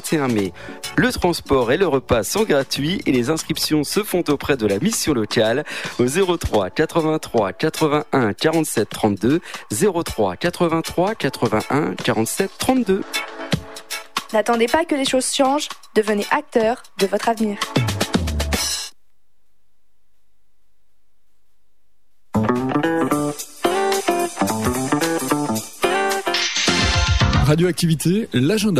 21 mai. Le transport et le repas sont gratuits et les inscriptions se font auprès de la mission locale au 03 83 81 47 32 03 83 81 47 32. N'attendez pas que les choses changent, devenez acteur de votre avenir. Radioactivité, l'agenda.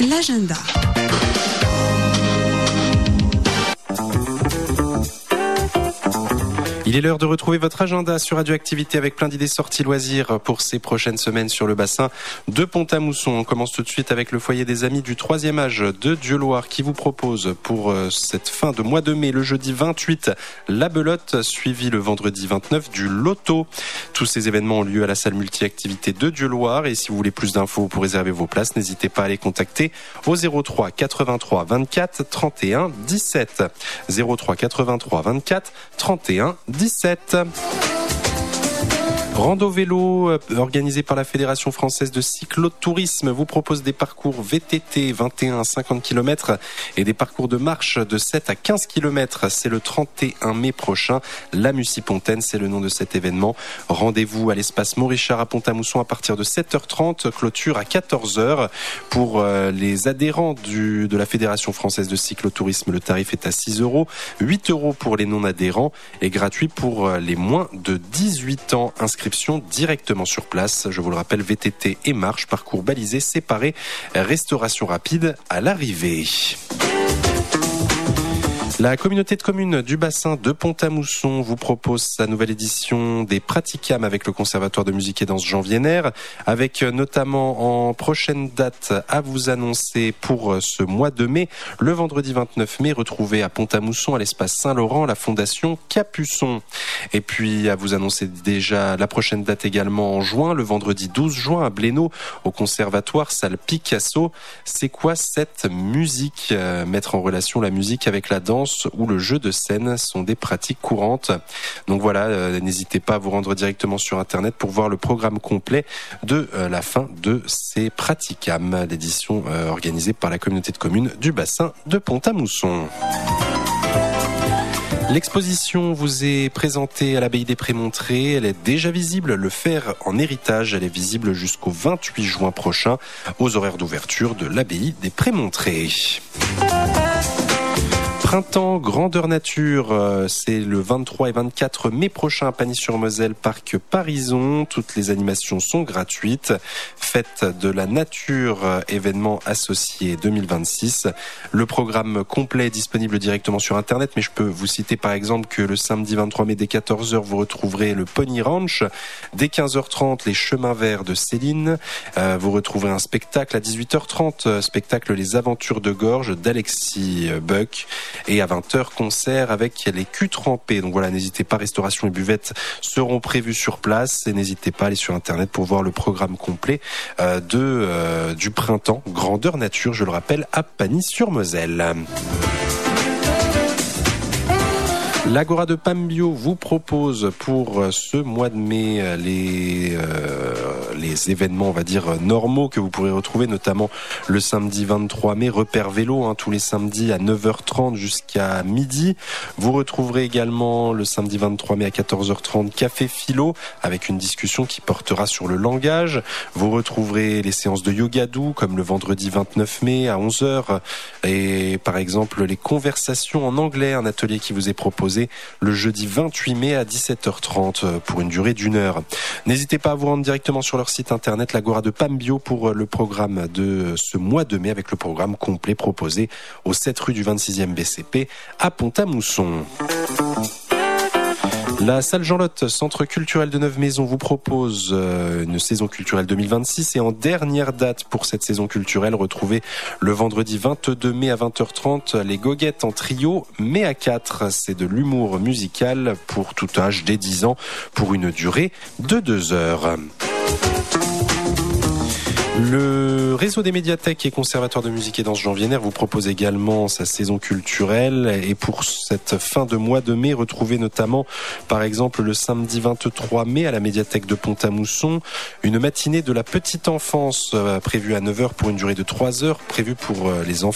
Il est l'heure de retrouver votre agenda sur Radioactivité avec plein d'idées sorties loisirs pour ces prochaines semaines sur le bassin de Pont-à-Mousson. On commence tout de suite avec le foyer des amis du 3e âge de Dieuloir qui vous propose pour cette fin de mois de mai, le jeudi 28, la belote, suivi le vendredi 29 du loto. Tous ces événements ont lieu à la salle multi-activité de Dieuloir et si vous voulez plus d'infos pour réserver vos places, n'hésitez pas à les contacter au 03 83 24 31 17. 03 83 24 31 17. Rando vélo organisé par la Fédération française de cyclotourisme vous propose des parcours VTT 21 à 50 km et des parcours de marche de 7 à 15 km. C'est le 31 mai prochain. La Mussy-Pontaine, c'est le nom de cet événement. Rendez-vous à l'espace Maurichard à Pont-à-Mousson à partir de 7h30, clôture à 14h. Pour les adhérents de la Fédération française de cyclotourisme, le tarif est à 6 €, 8 € pour les non-adhérents et gratuit pour les moins de 18 ans. Inscription directement sur place. Je vous le rappelle, VTT et marche, parcours balisé, séparé, restauration rapide à l'arrivée. La communauté de communes du bassin de Pont-à-Mousson vous propose sa nouvelle édition des Praticam avec le Conservatoire de musique et danse Jean Vienner, avec notamment en prochaine date à vous annoncer pour ce mois de mai, le vendredi 29 mai, retrouvé à Pont-à-Mousson à l'espace Saint-Laurent, la Fondation Capuçon. Et puis à vous annoncer déjà la prochaine date également en juin, le vendredi 12 juin à Blénaud, au Conservatoire salle Picasso. C'est quoi cette musique ? Mettre en relation la musique avec la danse ou le jeu de scène sont des pratiques courantes. Donc voilà, n'hésitez pas à vous rendre directement sur internet pour voir le programme complet de la fin de ces Praticam, l'édition organisée par la communauté de communes du bassin de Pont-à-Mousson. L'exposition vous est présentée à l'abbaye des Prémontrés. Elle est déjà visible. Le fer en héritage, elle est visible jusqu'au 28 juin prochain aux horaires d'ouverture de l'abbaye des Prémontrés. Printemps, grandeur nature, c'est le 23 et 24 mai prochain à Pagny-sur-Moselle, parc Parison. Toutes les animations sont gratuites. Fête de la nature, événement associé 2026. Le programme complet est disponible directement sur internet, mais je peux vous citer par exemple que le samedi 23 mai dès 14h, vous retrouverez le Pony Ranch. Dès 15h30, les chemins verts de Céline. Vous retrouverez un spectacle à 18h30, spectacle Les Aventures de Gorge d'Alexis Buck. Et à 20h, concert avec les culs trempés. Donc voilà, n'hésitez pas, restauration et buvette seront prévues sur place. Et n'hésitez pas à aller sur internet pour voir le programme complet du printemps. Grandeur nature, je le rappelle, à Pagny-sur-Moselle. L'Agora de Pambio vous propose pour ce mois de mai les événements, on va dire, normaux que vous pourrez retrouver, notamment le samedi 23 mai, repère vélo, tous les samedis à 9h30 jusqu'à midi. Vous retrouverez également le samedi 23 mai à 14h30 Café Philo avec une discussion qui portera sur le langage. Vous retrouverez les séances de yoga doux comme le vendredi 29 mai à 11h et par exemple les conversations en anglais, un atelier qui vous est proposé le jeudi 28 mai à 17h30 pour une durée d'1 heure. N'hésitez pas à vous rendre directement sur leur site internet, l'Agora de Pambio, pour le programme de ce mois de mai avec le programme complet proposé au 7 rue du 26e BCP à Pont-à-Mousson. La salle Jean-Lotte, centre culturel de Neuve-Maisons, vous propose une saison culturelle 2026 et en dernière date pour cette saison culturelle, retrouvez le vendredi 22 mai à 20h30 les Goguettes en trio, mais à 4. C'est de l'humour musical pour tout âge dès 10 ans pour une durée de 2 heures. Le réseau des médiathèques et conservatoire de musique et danse Jean Vienner vous propose également sa saison culturelle et pour cette fin de mois de mai, retrouvez notamment par exemple le samedi 23 mai à la médiathèque de Pont-à-Mousson une matinée de la petite enfance prévue à 9h pour une durée de 3 heures prévue pour les enfants